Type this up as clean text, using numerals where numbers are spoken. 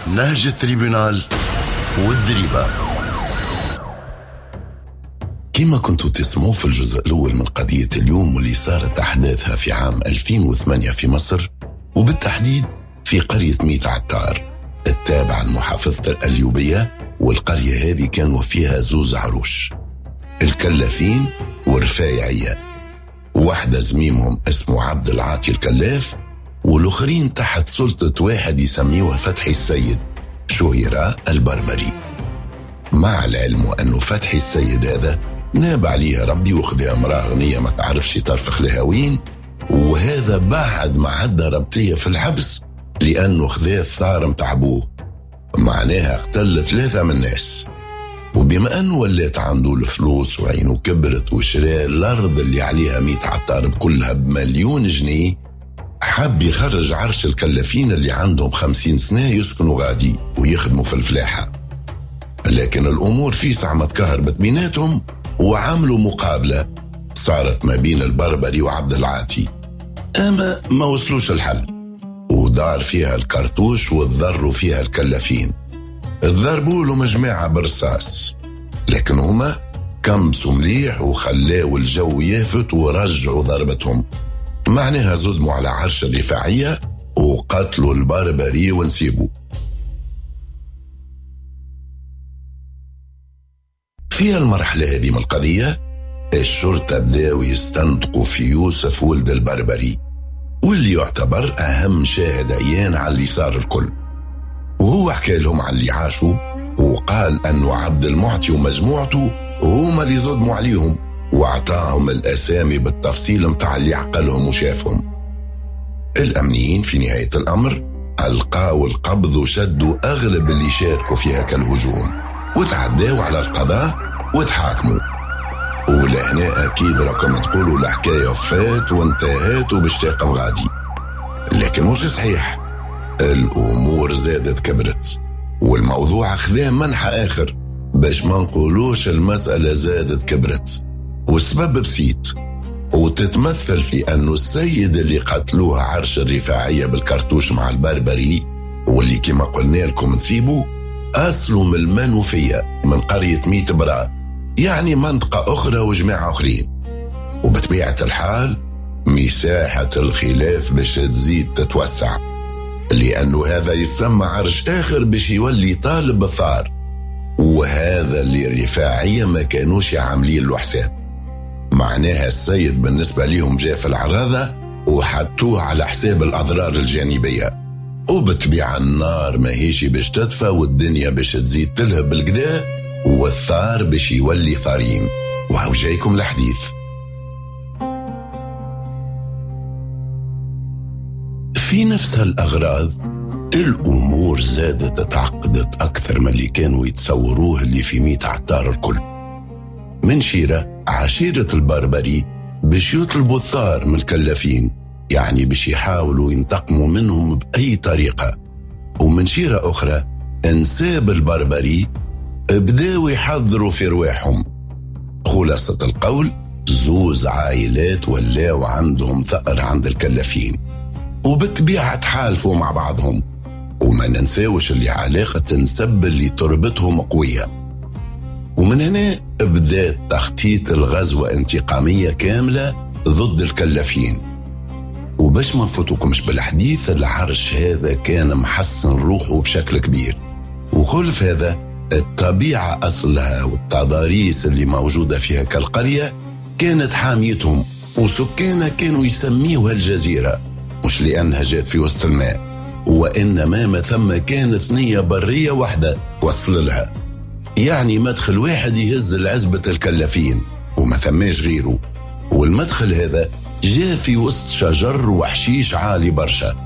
نهج التريبونال والدريبة. كما كنتوا تسمعوا في الجزء الأول من قضية اليوم واللي صارت أحداثها في عام 2008 في مصر، وبالتحديد في قرية ميت عطار التابعة لمحافظة الأليوبية. والقرية هذه كانوا فيها زوز عروش، الكلافين والرفايعية، واحدة زميمهم اسمه عبد العاطي الكلاف، والآخرين تحت سلطة واحد يسميوه فتحي السيد شهيرة البربري. مع العلم أنه فتحي السيد هذا ناب عليه ربي وخذ امرأة غنية ما تعرفش ترفخ لها وين، وهذا بعد ما عدى ربطية في الحبس لأنه خذا الثار متاع أبوه، معناها قتل 3 من الناس. وبما أنه ولات عنده الفلوس وعينه كبرت وشرى الأرض اللي عليها 100 عطار بكلها ب1,000,000 جنيه، حب يخرج عرش الكلافين اللي عندهم 50 سنة يسكنوا غادي ويخدموا في الفلاحة. لكن الأمور في ساعة تكهربت بيناتهم، وعملوا مقابلة صارت ما بين البربري وعبد العاطي، أما ما وصلوش الحل، ودار فيها الكرتوش وتضروا فيها الكلافين. تضربوا لهم جماعة برصاص، لكن هما كمسوا مليح وخلاوا الجو يافت ورجعوا ضربتهم، معناها زدموا على عرش الرفاعية وقتلوا البربري ونسيبوا. في المرحلة هذه من القضية الشرطة بداوا يستنطقوا في يوسف ولد البربري، واللي يعتبر أهم شاهد عيان على اللي صار الكل، وهو حكى لهم على اللي عاشوا، وقال أنه عبد المعطي ومجموعته هما اللي صدموا عليهم، واعطاهم الأسامي بالتفصيل متاع اللي عقلهم وشافهم. الأمنيين في نهاية الأمر ألقاوا القبض وشدوا أغلب اللي شاركوا في هكا الهجوم، وتعداوا على القضاء وتحاكموا. ولهنا أكيد راكم تقولوا الحكاية فات وانتهت وبشتاق غادي، لكن مش صحيح. الأمور زادت كبرت، والموضوع أخذاه منحى آخر باش ما نقولوش المسألة زادت كبرت. والسبب بسيط، وتتمثل في أنه السيد اللي قتلوه عرش الرفاعية بالكرتوش مع البربري، واللي كما قلنا لكم نسيبه، أصله من المنوفية من قرية ميت برا، يعني منطقة أخرى وجماعة أخرين. وبطبيعة الحال مساحة الخلاف باش تزيد تتوسع، لأنه هذا يتسمى عرش آخر باش يولي طالب الثار، وهذا اللي الرفاعية ما كانوش عاملين له حساب. معناها السيد بالنسبة ليهم جاء في العراضة وحطوه على حساب الأضرار الجانبية، وبطبيعة النار ما هيش باش تدفى والدنيا باش تزيد تلهب بالكدا، والثار باش يولي ثارين. وهو جايكم الحديث. في نفس الأغراض الأمور زادت تعقدت أكثر من اللي كانوا يتصوروه اللي في ميت عطار الكل. من شيرة عشيرة البربري باش يطلبوا الثار من الكلافين، يعني باش يحاولوا ينتقموا منهم بأي طريقة. ومن شيرة أخرى انساب البربري بداوا يحضروا في رواحهم. خلاصة القول زوز عائلات ولاو عندهم ثأر عند الكلافين، وبالطبيعة تحالفوا مع بعضهم. وما ننساوش اللي علاقة نسب اللي تربطهم قوية. ومن هنا بدأت تخطيط الغزوة انتقامية كاملة ضد الكلافين. وباش ما نفوتوكمش بالحديث، العرش هذا كان محسن روحه بشكل كبير، وخلف هذا الطبيعة أصلها والتضاريس اللي موجودة فيها كالقرية كانت حاميتهم، وسكانها كانوا يسميوها الجزيرة، مش لأنها جات في وسط الماء، وإنما ما ثم كانت ثنية برية واحدة توصل لها، يعني مدخل واحد يهز العزبة الكلافين وما ثماش غيره. والمدخل هذا جاء في وسط شجر وحشيش عالي برشا،